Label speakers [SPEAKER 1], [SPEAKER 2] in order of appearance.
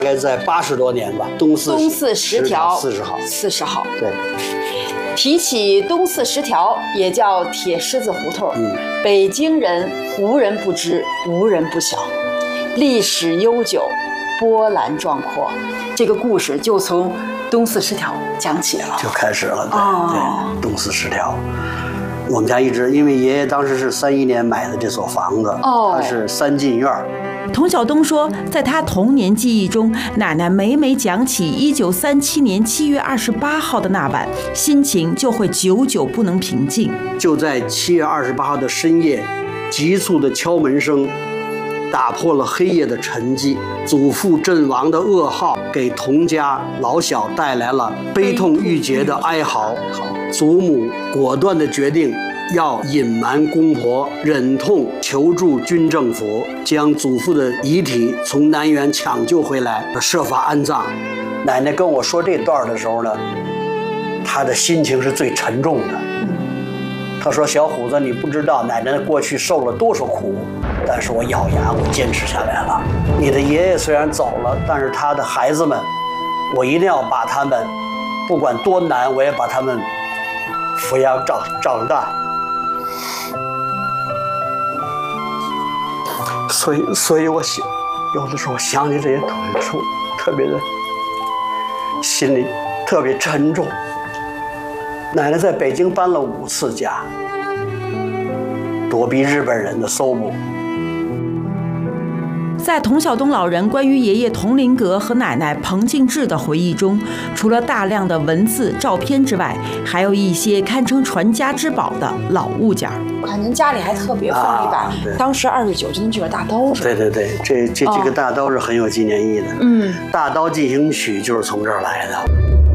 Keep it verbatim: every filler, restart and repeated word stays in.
[SPEAKER 1] 大概在八十多年吧，东四
[SPEAKER 2] 东四十条
[SPEAKER 1] 四十号，
[SPEAKER 2] 四十号。
[SPEAKER 1] 对。
[SPEAKER 2] 提起东四十条，也叫铁狮子胡同，
[SPEAKER 1] 嗯，
[SPEAKER 2] 北京人无人不知，无人不晓，历史悠久，波澜壮阔。这个故事就从东四十条讲起了，
[SPEAKER 1] 就开始了。对、
[SPEAKER 2] 哦、
[SPEAKER 1] 对，东四十条。我们家一直，因为爷爷当时是三一年买的这所房子，
[SPEAKER 2] 哦，
[SPEAKER 1] 它是三进院。
[SPEAKER 3] 童晓东说，在他童年记忆中，奶奶每每讲起一九三七年七月二十八号的那晚，心情就会久久不能平静。
[SPEAKER 1] 就在七月二十八号的深夜，急促的敲门声打破了黑夜的沉寂，祖父阵亡的噩耗给童家老小带来了悲痛欲绝的哀嚎。祖母果断地决定要隐瞒公婆，忍痛求助军政府，将祖父的遗体从南园抢救回来，设法安葬。奶奶跟我说这段的时候呢，她的心情是最沉重的。她说：“小虎子，你不知道奶奶过去受了多少苦，但是我咬牙，我坚持下来了。你的爷爷虽然走了，但是他的孩子们，我一定要把他们，不管多难，我也把他们抚养长长大。”所以，所以我想，有的时候想起这些痛处，特别的，心里特别沉重。奶奶在北京搬了五次家，躲避日本人的搜捕。
[SPEAKER 3] 在童晓东老人关于爷爷佟麟阁和奶奶彭敬志的回忆中，除了大量的文字、照片之外，还有一些堪称传家之宝的老物件。
[SPEAKER 2] 我看您家里还特别放一把，啊、当时二十九军这个大刀是吧？
[SPEAKER 1] 对对对，这这这个大刀是很有纪念意义的。
[SPEAKER 2] 嗯，
[SPEAKER 1] 大刀进行曲就是从这儿来的。